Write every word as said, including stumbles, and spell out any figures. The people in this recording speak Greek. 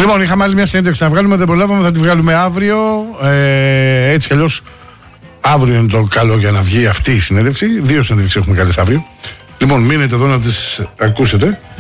Λοιπόν, είχαμε άλλη μια συνέντευξη να βγάλουμε, δεν προλάβαμε, θα τη βγάλουμε αύριο. Ε, έτσι κι αλλιώς, αύριο είναι το καλό για να βγει αυτή η συνέντευξη. Δύο συνέντευξεις έχουμε καλές αύριο. Λοιπόν, μείνετε εδώ να τις ακούσετε.